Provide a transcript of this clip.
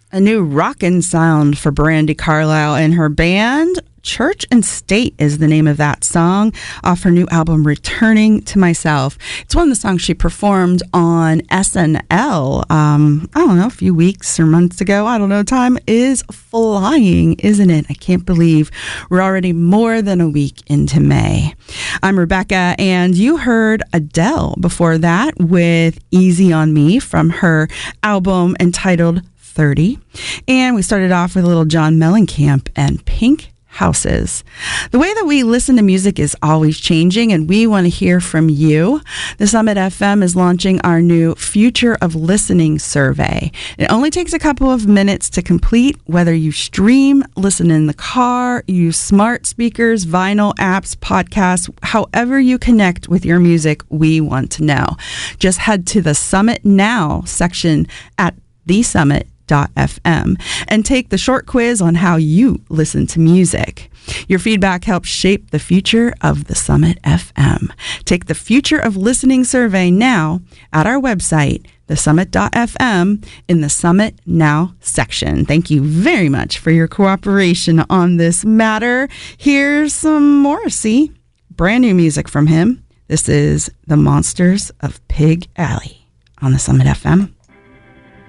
A new rockin' sound for Brandi Carlile and her band. Church and State is the name of that song off her new album, Returning to Myself. It's one of the songs she performed on SNL, I don't know, a few weeks or months ago. I don't know. Time is flying, isn't it? I can't believe we're already more than a week into May. I'm Rebecca, and you heard Adele before that with Easy on Me from her album entitled 30. And we started off with a little John Mellencamp and Pink Houses. The way that we listen to music is always changing, and we want to hear from you. The Summit FM is launching our new Future of Listening survey. It only takes a couple of minutes to complete, whether you stream, listen in the car, use smart speakers, vinyl apps, podcasts, however you connect with your music, we want to know. Just head to the Summit Now section at thesummit.fm and take the short quiz on how you listen to music. Your feedback helps shape the future of the Summit FM. Take the Future of Listening survey now at our website, thesummit.fm, in the Summit Now section. Thank you very much for your cooperation on this matter. Here's some Morrissey, brand new music from him. This is The Monsters of Pig Alley on the Summit FM.